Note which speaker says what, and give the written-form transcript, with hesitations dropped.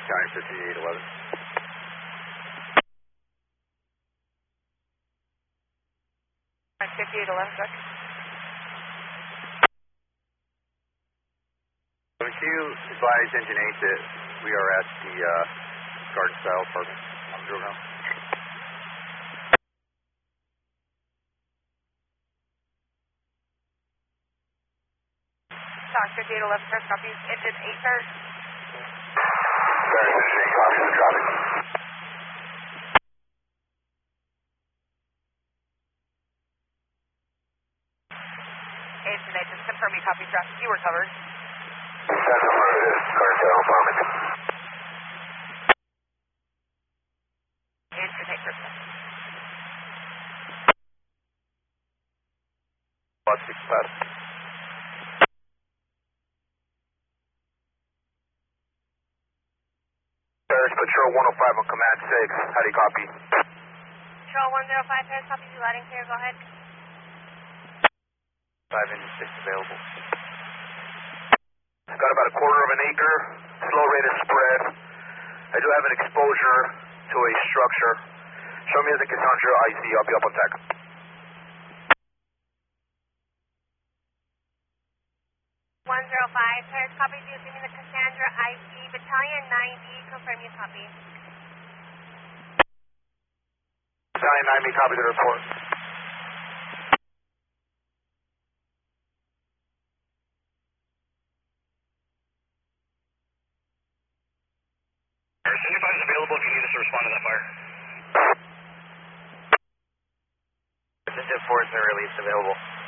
Speaker 1: County 5811.
Speaker 2: County 5811, check.
Speaker 1: Can you advise Engine 8 that we are at the Garden Style Apartment on Drill Ground?
Speaker 2: County 5811, first copy. Engine 8, sir.
Speaker 1: Engine 8, copy the traffic.
Speaker 2: Engine 8, just confirm you copy traffic. You were covered.
Speaker 1: That's affirmative. Garden Style Apartment.
Speaker 2: Engine 8, first copy.
Speaker 1: About 6 past. Paris Patrol 105 on Command 6. How do you copy?
Speaker 2: Patrol 105, Paris, copy you loud and clear. Go ahead.
Speaker 1: 5 Engine 6 available. Got about a quarter of an acre, slow rate of spread. I do have an exposure to a structure. Show me as a Cassandra IC, I'll be up on tech.
Speaker 2: Paris, copy. Do you see me the Cassandra IC, Battalion 9D, confirm you copy.
Speaker 1: Battalion 9D, copy the report.
Speaker 3: Engine 5 is available if you need us to respond to that fire.
Speaker 1: Engine 4 is released available.